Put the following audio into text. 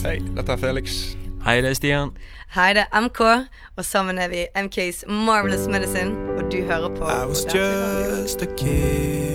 Hei, dette er Felix. Hei, det er Stian. Hei, det er MK, og sammen er vi MK's Marvelous Medicine, og du hører på I was just a kid